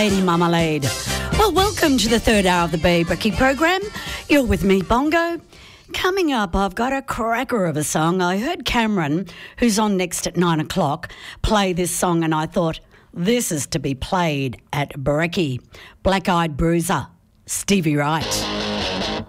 Lady Marmalade. Well, welcome to the third hour of the Bay Bricky program. You're with me, Bongo. Coming up, I've got a cracker of a song. I heard Cameron, who's on next at 9 o'clock, play this song, and I thought, this is to be played at Bricky. Black Eyed Bruiser, Stevie Wright.